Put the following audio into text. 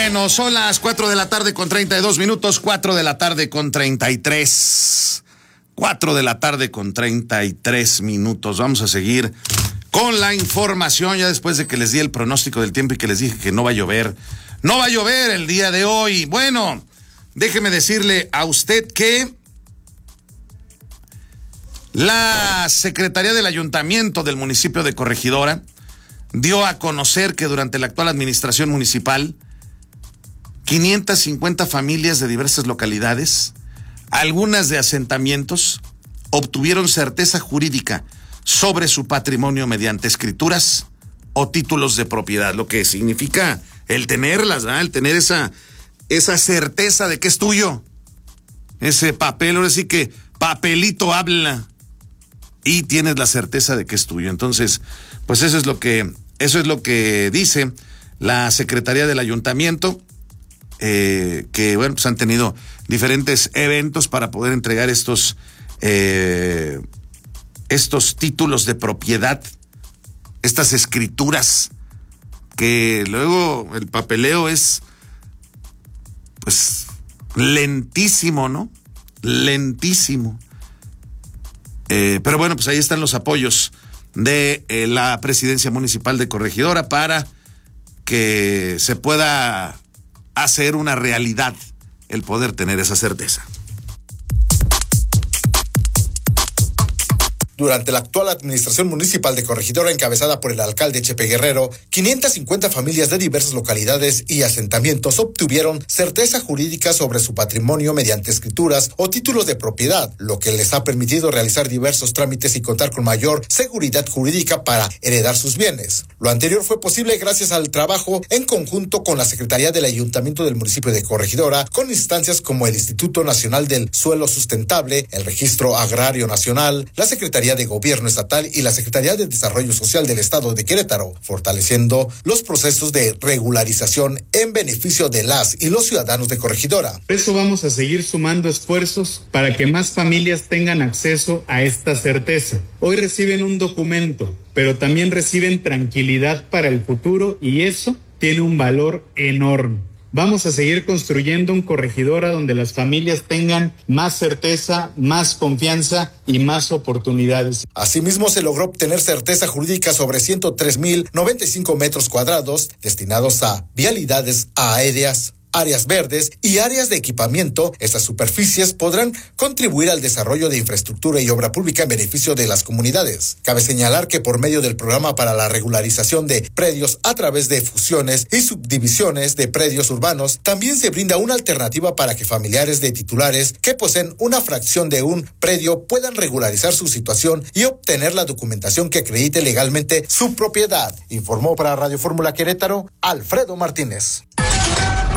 Bueno, son las 4 de la tarde con 32 minutos, 4 de la tarde con 33. 4 de la tarde con 33 minutos. Vamos a seguir con la información ya después de que les di el pronóstico del tiempo y que les dije que no va a llover. No va a llover el día de hoy. Bueno, déjeme decirle a usted que la Secretaría del Ayuntamiento del municipio de Corregidora dio a conocer que durante la actual administración municipal 550 familias de diversas localidades, algunas de asentamientos, obtuvieron certeza jurídica sobre su patrimonio mediante escrituras o títulos de propiedad, lo que significa el tenerlas, ¿verdad? El tener esa certeza de que es tuyo. Ese papel, ahora sí que papelito habla y tienes la certeza de que es tuyo. Entonces, pues eso es lo que dice la Secretaría del Ayuntamiento. Que bueno, pues han tenido diferentes eventos para poder entregar estos títulos de propiedad, estas escrituras, que luego el papeleo es pues lentísimo, ¿no? Lentísimo. Pero bueno, pues ahí están los apoyos de la Presidencia Municipal de Corregidora para que se pueda hacer una realidad el poder tener esa certeza. Durante la actual administración municipal de Corregidora, encabezada por el alcalde Chepe Guerrero, 550 familias de diversas localidades y asentamientos obtuvieron certeza jurídica sobre su patrimonio mediante escrituras o títulos de propiedad, lo que les ha permitido realizar diversos trámites y contar con mayor seguridad jurídica para heredar sus bienes. Lo anterior fue posible gracias al trabajo en conjunto con la Secretaría del Ayuntamiento del municipio de Corregidora, con instancias como el Instituto Nacional del Suelo Sustentable, el Registro Agrario Nacional, la Secretaría de Gobierno Estatal y la Secretaría de Desarrollo Social del Estado de Querétaro, fortaleciendo los procesos de regularización en beneficio de las y los ciudadanos de Corregidora. Por eso vamos a seguir sumando esfuerzos para que más familias tengan acceso a esta certeza. Hoy reciben un documento, pero también reciben tranquilidad para el futuro y eso tiene un valor enorme. Vamos a seguir construyendo un Corregidora donde las familias tengan más certeza, más confianza y más oportunidades. Asimismo, se logró obtener certeza jurídica sobre 103,095 metros cuadrados destinados a vialidades aéreas, áreas verdes y áreas de equipamiento. Estas superficies podrán contribuir al desarrollo de infraestructura y obra pública en beneficio de las comunidades. Cabe señalar que por medio del programa para la regularización de predios a través de fusiones y subdivisiones de predios urbanos, también se brinda una alternativa para que familiares de titulares que poseen una fracción de un predio puedan regularizar su situación y obtener la documentación que acredite legalmente su propiedad. Informó para Radio Fórmula Querétaro, Alfredo Martínez.